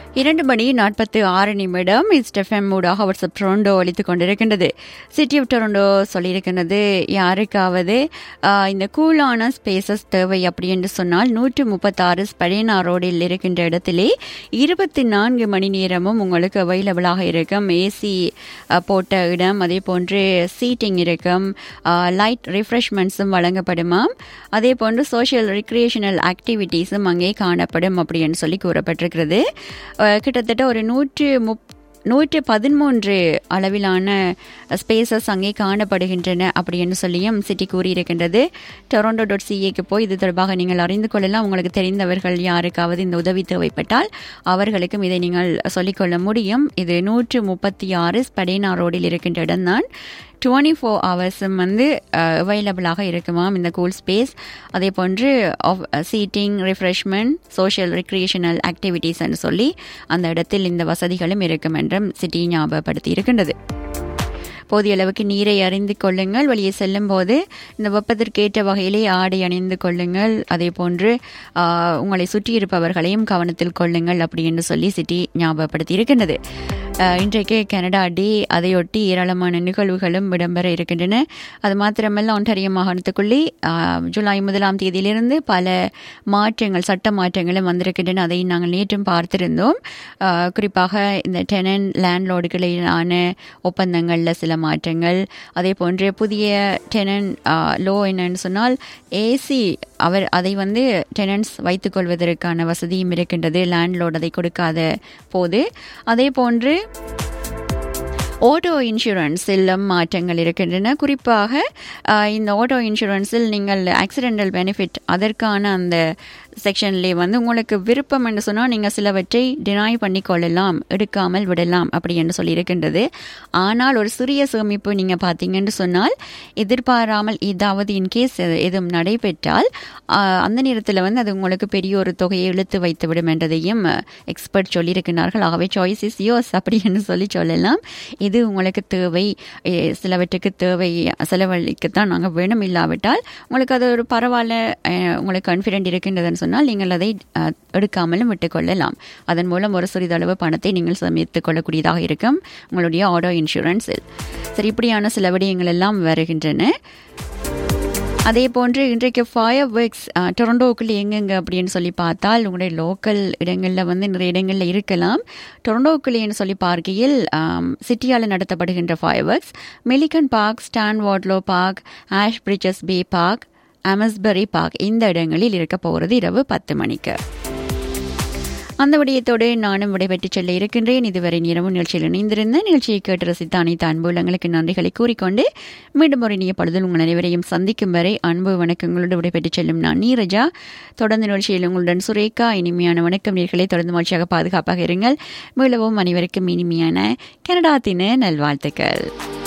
2:46 இஸ்டெஃப்எம் ஊடாக WhatsApp Toronto ஒலித்துக் கொண்டிருக்கின்றது. சிட்டி ஆஃப் டொரண்டோ சொல்லியிருக்கின்றது, யாருக்காவது இந்த கூலான ஸ்பேசஸ் தேவை அப்படி என்று சொன்னால் 136 ஸ்படேனா ரோடில் இருக்கின்ற இடத்திலே 24 மணி நேரமும் உங்களுக்கு அவைலபிளாக இருக்கும். ஏசி போட்ட இடம், அதே போன்று சீட்டிங் இருக்கும், லைட் ரிஃப்ரெஷ்மெண்ட்ஸும் வழங்கப்படுமாம். அதே போன்று சோஷியல் ரிக்ரியேஷனல் ஆக்டிவிட்டீஸும் அங்கே காணப்படும் அப்படின்னு சொல்லி கூறப்பட்டிருக்கிறது. கிட்டத்தட்ட ஒரு 113 அளவிலான ஸ்பேசஸ் அங்கே காணப்படுகின்றன அப்படின்னு சொல்லியும் சிட்டி கூறியிருக்கின்றது. டொரண்டோ.ca போய் இது தொடர்பாக நீங்கள் அறிந்து கொள்ளலாம். உங்களுக்கு தெரிந்தவர்கள் யாருக்காவது இந்த உதவி தேவைப்பட்டால் அவர்களுக்கும் இதை நீங்கள் சொல்லிக்கொள்ள முடியும். இது 136 ஸ்படேனா ரோடில் இருக்கின்ற இடம்தான். 24 ஹவர்ஸும் அவைலபிளாக இருக்குமாம் இந்த கூல் ஸ்பேஸ். அதே போன்று seating, refreshment, social recreational activities என்று சொல்லி அந்த இடத்தில் இந்த வசதிகளும் இருக்கும் என்றும் சிட்டி ஞாபகப்படுத்தி இருக்கின்றது. போதிய அளவுக்கு நீரை அறிந்து கொள்ளுங்கள். வெளியே செல்லும் போது இந்த வெப்பத்திற்கேற்ற வகையிலே ஆடை அணிந்து கொள்ளுங்கள். அதே போன்று உங்களை சுற்றி இருப்பவர்களையும் கவனத்தில் கொள்ளுங்கள் அப்படி என்று சொல்லி சிட்டி ஞாபகப்படுத்தி இருக்கின்றது. இன்றைக்கு கனடா டே, அதையொட்டி ஏராளமான நிகழ்வுகளும் இடம்பெற இருக்கின்றன. அது மாத்திரமல்ல, ஒன்டாரியோ மாகாணத்துக்குள்ளே ஜூலை 1 தேதியிலிருந்து பல மாற்றங்கள், சட்ட மாற்றங்களும் வந்திருக்கின்றன. அதை நாங்கள் நேற்றும் பார்த்திருந்தோம். குறிப்பாக இந்த டெனன்ட் லேண்ட்லோர்டுகளிலான ஒப்பந்தங்களில் சில மாற்றங்கள், அதே போன்று புதிய டெனன்ட் லோ என்னன்னு சொன்னால் ஏசி அதை டெனன்ட்ஸ் வைத்துக் கொள்வதற்கான வசதியும் இருக்கின்றது, லேண்ட்லோர்டு அதை கொடுக்காத போது. அதே போன்று ஆட்டோ இன்சூரன்ஸில் மாற்றங்கள் இருக்கின்றன. குறிப்பாக இந்த ஆட்டோ இன்சூரன்ஸில் நீங்கள் ஆக்சிடென்டல் பெனிஃபிட் அதற்கான அந்த செக்ஷன்லேயே உங்களுக்கு விருப்பம் என்று சொன்னால் நீங்கள் சிலவற்றை டினாய் பண்ணி கொள்ளலாம், எடுக்காமல் விடலாம் அப்படி என்று சொல்லியிருக்கின்றது. ஆனால் ஒரு சிறிய சேமிப்பு நீங்கள் பார்த்தீங்கன்னு சொன்னால் எதிர்பாராமல் ஏதாவது இன்கேஸ் எதுவும் நடைபெற்றால் அந்த நேரத்தில் அது உங்களுக்கு பெரிய ஒரு தொகையை இழுத்து வைத்துவிடும் என்றதையும் எக்ஸ்பர்ட் சொல்லியிருக்கிறார்கள். ஆகவே சாய்ஸ் இஸ் யோர்ஸ் அப்படி என்று சொல்லலாம். இது உங்களுக்கு தேவை, சிலவற்றுக்கு தேவை, செலவழிக்கத்தான் நாங்கள் வேணும், இல்லாவிட்டால் உங்களுக்கு அது ஒரு பரவாயில்ல, உங்களுக்கு கான்ஃபிடென்ட் இருக்கின்றதுன்னு சொன்னால் நீங்கள் அதை எடுக்காமலும் விட்டுக்கொள்ளலாம். அதன் மூலம் ஒரு சிறிதளவு பணத்தை நீங்கள் சேமித்துக் கொள்ளக்கூடியதாக இருக்கும் உங்களுடைய ஆட்டோ இன்சூரன்ஸில். சரி, இப்படியான சில விடயங்கள் எல்லாம் வருகின்றன. அதே போன்று இன்றைக்கு ஃபயர் ஒர்க்ஸ் டொரண்டோக்குள்ளே எங்கெங்க அப்படின்னு சொல்லி பார்த்தால் உங்களுடைய லோக்கல் இடங்களில் நிறைய இடங்களில் இருக்கலாம். டொரண்டோக்குள்ளேன்னு சொல்லி பார்க்கையில் சிட்டியால் நடத்தப்படுகின்ற ஃபயர் ஒர்க்ஸ் மெலிகன் பார்க், ஸ்டான் வாட்லோ பார்க், ஆஷ் பிரிட்ஜஸ் பே பார்க், அமஸ்பரி பார்க் இந்த இடங்களில் இருக்க போகிறது இரவு 10 மணிக்கு. அந்த விடயத்தோடு நானும் விடைபெற்று செல்ல இருக்கின்றேன். இதுவரை நேரமும் நிகழ்ச்சியில் இணைந்திருந்த நிகழ்ச்சியை கேட்டு ரசித்த அனைத்து அன்புள்ளங்களுக்கு நன்றிகளை கூறிக்கொண்டு மீண்டும் ஒரு இனிய பொழுதில் உங்கள் அனைவரையும் சந்திக்கும் வரை அன்பு வணக்கங்களோடு விடைபெற்று செல்லும் நான் நீரஜா. தொடர்ந்து நிகழ்ச்சியில் உங்களுடன் சுரேகா. இனிமையான வணக்கம் நேயர்களே. தொடர்ந்து மகிழ்ச்சியாக பாதுகாப்பாக இருங்கள். மீளவும் அனைவருக்கும் இனிமையான கனடா தின நல்வாழ்த்துக்கள்.